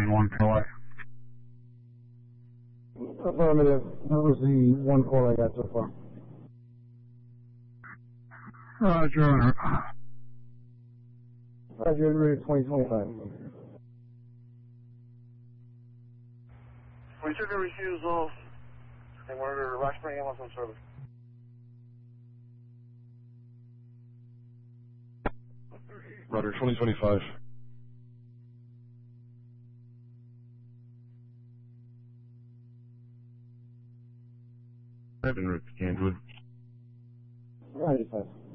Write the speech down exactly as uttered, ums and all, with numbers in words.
and one Troy. Affirmative. That was the one call I got so far. Roger. Roger, Route twenty twenty-five. We took a refusal and we're under Rock Spring ambulance on service. Roger, twenty twenty-five. Seven Route Candlewood. Roger, five.